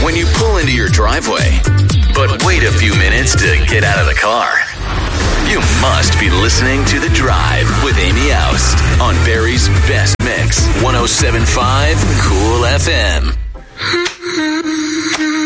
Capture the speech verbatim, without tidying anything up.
when you pull into your driveway, but wait a few minutes to get out of the car. You must be listening to The Drive with Amy Oust on Barrie's Best Mix, one oh seven point five Cool F M.